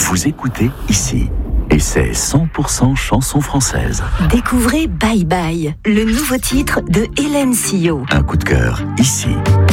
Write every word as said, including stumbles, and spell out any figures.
Vous écoutez ici. Et c'est cent pour cent chanson française. Découvrez Bye Bye, le nouveau titre de Hélène Sillot. Un coup de cœur ici.